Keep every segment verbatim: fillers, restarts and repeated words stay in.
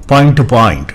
Point to point.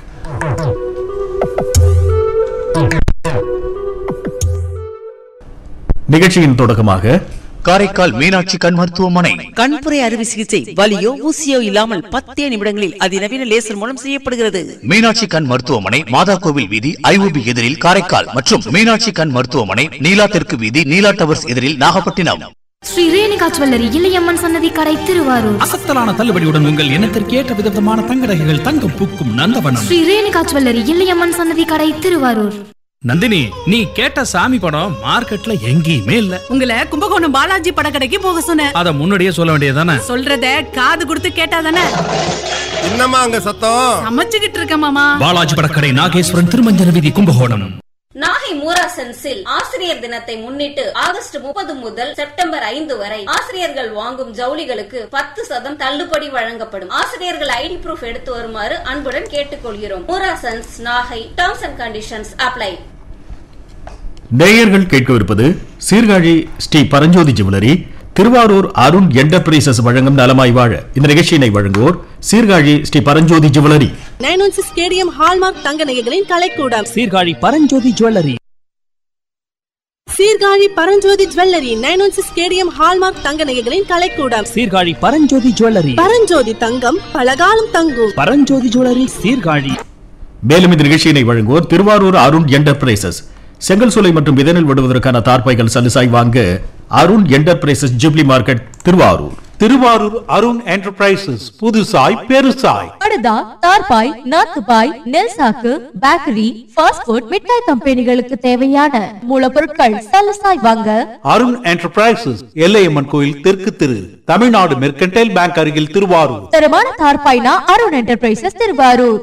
நிகழ்ச்சியின் தொடக்கமாக காரைக்கால் மீனாட்சி கண் மருத்துவமனை கண்புரை அறுவை சிகிச்சை வலியோ ஊசியோ இல்லாமல் பத்தே நிமிடங்களில் அதிநவீன லேசர் மூலம் செய்யப்படுகிறது. மீனாட்சி கண் மருத்துவமனை மாதா கோவில் வீதி ஐஓபி எதிரில் காரைக்கால் மற்றும் மீனாட்சி கண் மருத்துவமனை நீலா தெற்கு வீதி நீலா டவர்ஸ் எதிரில் நாகப்பட்டினம். ஸ்ரீ ரேணுகா ஜுவல்லரி இளையம்மன் சன்னதி கடை திருவாரூர். அசத்தலான தள்ளுபடியுடன் உங்கள் எண்ணத்திற்கு ஏற்ற விதமான தங்க நகைகள் தங்கம் பூக்கும் நந்தவனம். ஸ்ரீ ரேணுகா ஜுவல்லரி இளையம்மன் சன்னதி கடை திருவாரூர். நந்தினி, நீ கேட்ட சாமி படம் மார்க்கெட்ல எங்கேயுமே இல்ல. உங்களை கும்பகோணம் பாலாஜி படக்கடைக்கு போக சொன்னேன். அத முன்னாடியே சொல்ல வேண்டியதானே? சொல்றத காது கொடுத்து கேட்டாதானே. என்னம்மா அங்க சத்தம்? சமைச்சுக்கிட்டு இருக்க மாமா. பாலாஜி படக்கடை, நாகேஸ்வரன், திருமஞ்சன வீதி, கும்பகோணம். நாகை மூராசன்ஸில் ஆசிரியர் தினத்தை முன்னிட்டு ஆகஸ்ட் முப்பது முதல் செப்டம்பர் ஐந்து வரை ஆசிரியர்கள் வாங்கும் ஜவுளிகளுக்கு பத்து சதம் தள்ளுபடி வழங்கப்படும். ஆசிரியர்கள் ஐடி ப்ரூஃப் எடுத்து வருமாறு அன்புடன் கேட்டுக்கொள்கிறோம். Moorasons Nagai. Terms and conditions apply. நேயர்கள் கேட்கவிருப்பது சீர்காழி ஸ்ரீ பரஞ்சோதி ஜுவல்லரி, திருவாரூர் அருண் என்டர்பிரைசஸ் வழங்கும் நலமாய் வாழ. இந்த நிகழ்ச்சியினை வழங்குவோர் Sirkazhi Sri Paranjothi jewellery. Nine one six KTM hallmark தங்க நகைகளின் கலைக்கூடம் Sirkazhi Paranjothi jewellery. Sirkazhi Paranjothi jewellery nine one six KTM hallmark தங்க நகைகளின் கலைக்கூடம். சீர்காழி பரஞ்சோதி ஜுவல்லரி. பரஞ்சோதி தங்கம் பலகாலம் தங்கும். பரஞ்சோதி ஜுவல்லரி சீர்காழி. மேலும் இந்த நிகழ்ச்சியினை வழங்குவோர் திருவாரூர் அருண் என்டர்பிரைசஸ். செங்கல் சூளை மற்றும் விதைநெல் விடுவதற்கான தார்பாய்கள் சலுசாய் வாங்க Arun enterprises jubilee market Thiruvarur. Thiruvarur Arun enterprises புதுசாய் பெருசாய் படுதா, தார்பாய், நாத்துபாய், நெல் சாக்கு, பேக்கரி, ஃபாஸ்ட் ஃபுட், மிட்டாய் கம்பெனிகளுக்கு தேவையான மூலப்பொருட்கள் சலசாய் வாங்க அருண் என்டர்பிரைசஸ், எல்லையம்மன் கோயில் தெற்கு திரு, தமிழ்நாடு மெர்கன்டைல் பேங்க் அருகில் திருவாரூர். தரமான தார்பாய்னா அருண் என்டர்பிரைசஸ் திருவாரூர்.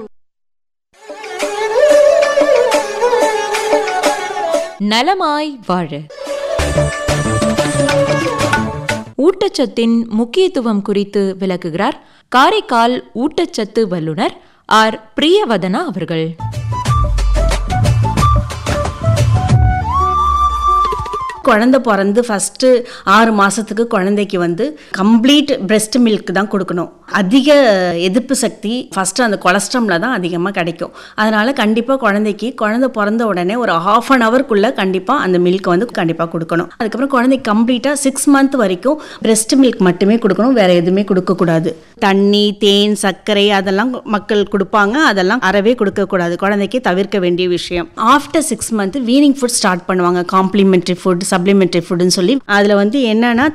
நலமாய் வாழ. ஊட்டச்சத்தின் முக்கியத்துவம் குறித்து விளக்குகிறார் காரைக்கால் ஊட்டச்சத்து வல்லுநர் ஆர் பிரியவதனா அவர்கள். குழந்தை பிறந்து ஃபஸ்ட்டு ஆறு மாதத்துக்கு குழந்தைக்கு வந்து கம்ப்ளீட் பிரெஸ்ட் மில்க் தான் கொடுக்கணும். அதிக எதிர்ப்பு சக்தி ஃபஸ்ட்டு அந்த கொலஸ்ட்ராமில் தான் அதிகமாக கிடைக்கும். அதனால் கண்டிப்பாக குழந்தைக்கு குழந்தை பிறந்த உடனே ஒரு ஹாஃப் அன் ஹவர்க்குள்ளே கண்டிப்பாக அந்த மில்க் வந்து கண்டிப்பாக கொடுக்கணும். அதுக்கப்புறம் குழந்தைக்கு கம்ப்ளீட்டாக சிக்ஸ் மந்த் வரைக்கும் பிரெஸ்ட் மில்க் மட்டுமே கொடுக்கணும், வேறு எதுவுமே கொடுக்கக்கூடாது. தண்ணி, தேன், சர்க்கரை அதெல்லாம் மக்கள் கொடுப்பாங்க, அதெல்லாம் அறவே கொடுக்கக்கூடாது. குழந்தைக்கு தவிர்க்க வேண்டிய விஷயம். After six month weaning food start பண்ணுவாங்க, காம்ப்ளிமெண்ட்ரி ஃபுட், சப்ளிமெண்ட்ரி ஃபுட்னு சொல்லி. அதில் வந்து என்னன்னா